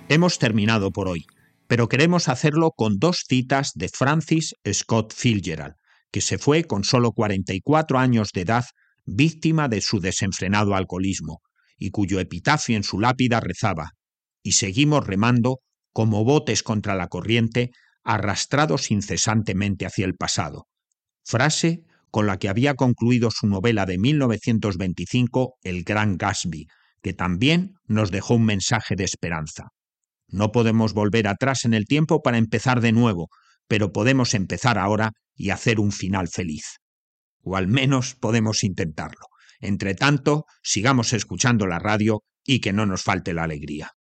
Hemos terminado por hoy, pero queremos hacerlo con dos citas de Francis Scott Fitzgerald, que se fue con solo 44 años de edad, víctima de su desenfrenado alcoholismo, y cuyo epitafio en su lápida rezaba: «Y seguimos remando como botes contra la corriente, arrastrados incesantemente hacia el pasado», frase con la que había concluido su novela de 1925, El Gran Gatsby, que también nos dejó un mensaje de esperanza. No podemos volver atrás en el tiempo para empezar de nuevo, pero podemos empezar ahora y hacer un final feliz. O al menos podemos intentarlo. Entre tanto, sigamos escuchando la radio y que no nos falte la alegría.